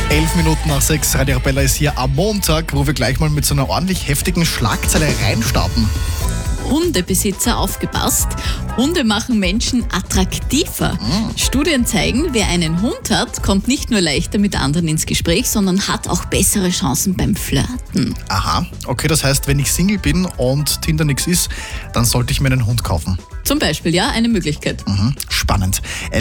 11 Minuten nach 6, Radio Arabella ist hier am Montag, wo wir gleich mal mit so einer ordentlich heftigen Schlagzeile reinstarten. Hundebesitzer aufgepasst. Hunde machen Menschen attraktiver. Studien zeigen, wer einen Hund hat, kommt nicht nur leichter mit anderen ins Gespräch, sondern hat auch bessere Chancen beim Flirten. Aha, okay, das heißt, wenn ich Single bin und Tinder nichts ist, dann sollte ich mir einen Hund kaufen. Zum Beispiel, ja, eine Möglichkeit. Spannend.